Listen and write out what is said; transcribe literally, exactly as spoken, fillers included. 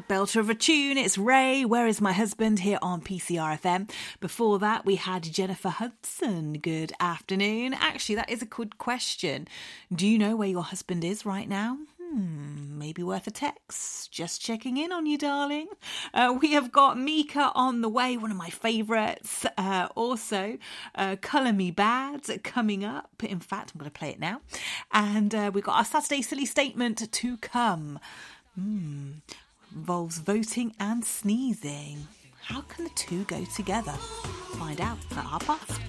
Belter of a tune, it's Ray, Where Is My Husband, here on P C R F M. Before that, we had Jennifer Hudson. Good afternoon. Actually, that is a good question. Do you know where your husband is right now? Hmm, maybe worth a text. Just checking in on you, darling. Uh, we have got Mika on the way, one of my favourites. Uh, also, uh, Colour Me Bad coming up. In fact, I'm going to play it now. And uh, we've got our Saturday Silly Statement to come. Hmm... involves voting and sneezing. How can the two go together? Find out at half past.